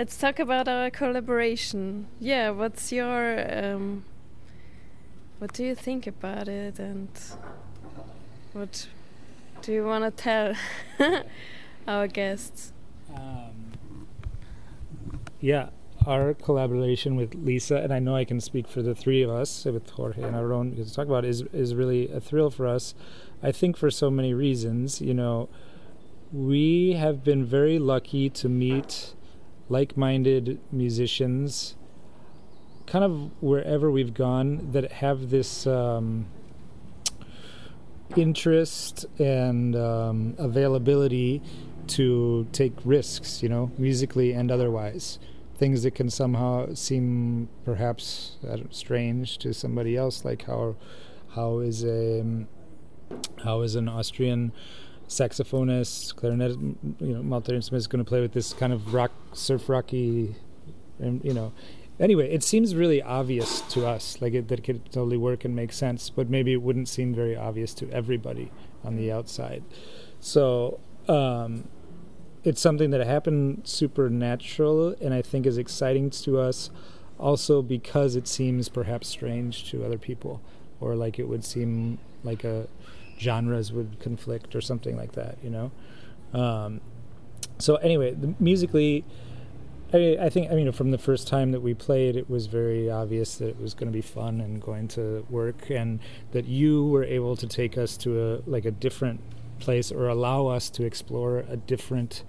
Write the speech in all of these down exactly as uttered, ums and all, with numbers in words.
let's talk about our collaboration. Yeah, what's your um, what do you think about it, and what do you want to tell our guests? Um, yeah, our collaboration with Lisa, and I know I can speak for the three of us, with Jorge and Aaron, to talk about, is is really a thrill for us. I think for so many reasons. You know, we have been very lucky to meet like-minded musicians kind of wherever we've gone that have this um, interest and um, availability to take risks, you know, musically and otherwise. Things that can somehow seem perhaps I don't know, strange to somebody else, like how how is a how is an Austrian saxophonist, clarinet, you know, multi-instrument is going to play with this kind of rock, surf rocky, and you know. Anyway, it seems really obvious to us, like it, that it could totally work and make sense, but maybe it wouldn't seem very obvious to everybody on the outside. So um, it's something that happened supernatural, and I think is exciting to us, also because it seems perhaps strange to other people, or like it would seem like a genres would conflict or something like that, you know. Um, so anyway, the, musically, I, I think I mean from the first time that we played, it was very obvious that it was going to be fun and going to work, and that you were able to take us to a like a different place, or allow us to explore a different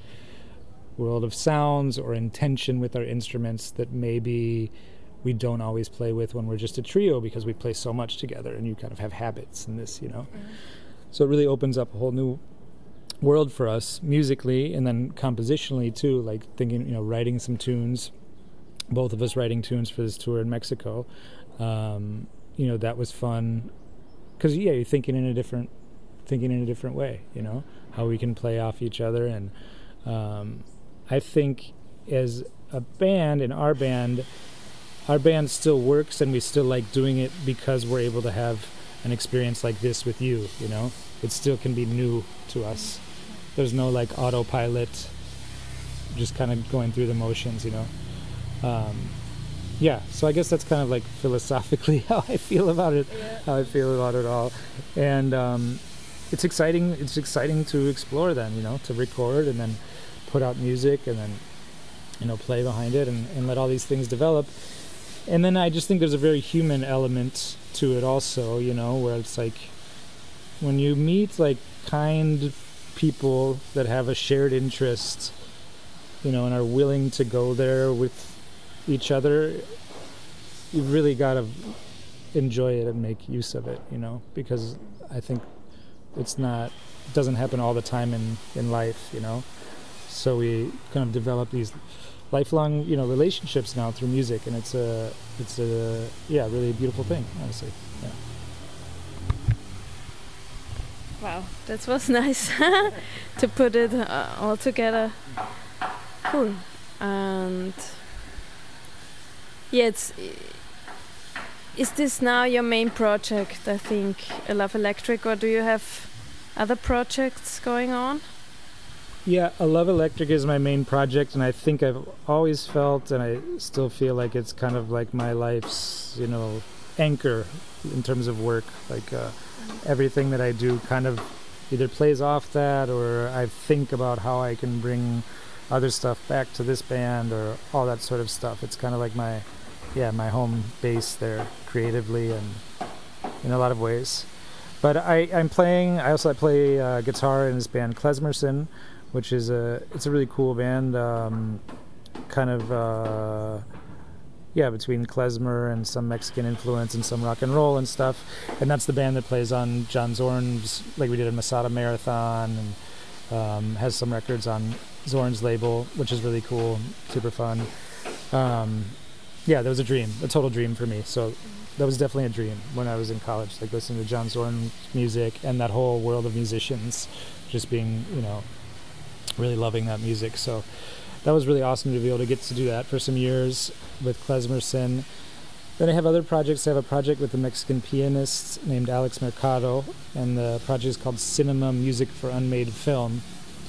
world of sounds or intention with our instruments that maybe we don't always play with when we're just a trio, because we play so much together and you kind of have habits in this, you know. Mm-hmm. So it really opens up a whole new world for us musically, and then compositionally too, like thinking, you know, writing some tunes, both of us writing tunes for this tour in Mexico. Um, you know, that was fun because, yeah, you're thinking in a different thinking in a different way, you know, how we can play off each other. And um, I think as a band, in our band, our band still works, and we still like doing it because we're able to have an experience like this with you, you know. It still can be new to us. There's no like autopilot, just kind of going through the motions, you know. Um, yeah, so I guess that's kind of like philosophically how I feel about it, yeah. how I feel about it all. And um, it's exciting, it's exciting to explore then, you know, to record and then put out music and then, you know, play behind it and, and let all these things develop. And then I just think there's a very human element to it also, you know, where it's like when you meet like kind people that have a shared interest, you know, and are willing to go there with each other, you really got to enjoy it and make use of it, you know, because I think it's not, it doesn't happen all the time in, in life, you know. So we kind of develop these lifelong, you know, relationships now through music, and it's a, it's a, yeah, really beautiful thing, honestly. Yeah. Wow, that was nice to put it uh, all together. Cool. And yeah, it's, is this now your main project, I think, A Love Electric, or do you have other projects going on? Yeah, A Love Electric is my main project, and I think I've always felt, and I still feel like it's kind of like my life's, you know, anchor in terms of work. Like uh, everything that I do kind of either plays off that, or I think about how I can bring other stuff back to this band, or all that sort of stuff. It's kind of like my, yeah, my home base there creatively and in a lot of ways. But I, I'm playing, I also play uh, guitar in this band Klezmerson, which is a, it's a really cool band, um, kind of, uh, yeah, between klezmer and some Mexican influence and some rock and roll and stuff. And that's the band that plays on John Zorn's, like we did a Masada Marathon, and um, has some records on Zorn's label, which is really cool, super fun. Um, yeah, that was a dream, a total dream for me. So that was definitely a dream when I was in college, like listening to John Zorn music and that whole world of musicians, just being, you know, really loving that music. So that was really awesome to be able to get to do that for some years with Klezmerson. Then I have other projects. I have a project with a Mexican pianist named Alex Mercado, and the project is called Cinema Music for Unmade Film. So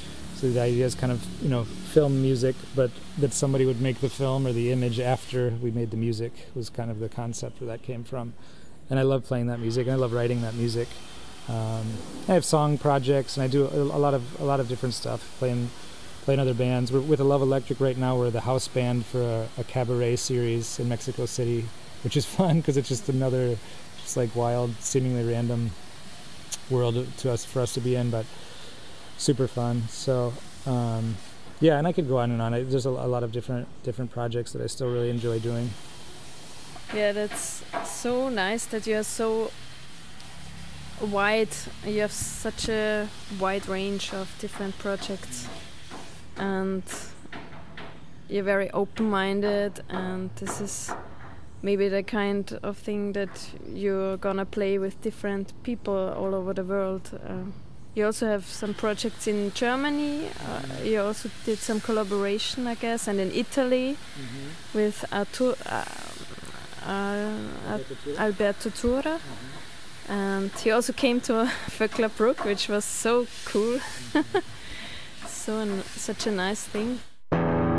So the idea is kind of, you know, film music, but that somebody would make the film or the image after we made the music was kind of the concept where that came from. And I love playing that music, and I love writing that music. Um, I have song projects, and I do a, a lot of a lot of different stuff, playing playing other bands. We're with A Love Electric right now. We're the house band for a, a cabaret series in Mexico City, which is fun because it's just another, just like wild, seemingly random world to us for us to be in, but super fun. So um, yeah, and I could go on and on. I, there's a, a lot of different different projects that I still really enjoy doing. Yeah, that's so nice that you are so wide. You have such a wide range of different projects, and you're very open-minded. And this is maybe the kind of thing that you're gonna play with different people all over the world. Uh, you also have some projects in Germany. Uh, you also did some collaboration, I guess, and in Italy mm-hmm. with Artur. Uh, Uh, Alberto Tura, mm-hmm. and he also came to Vöcklabruck, which was so cool. Mm-hmm. so an, such a nice thing.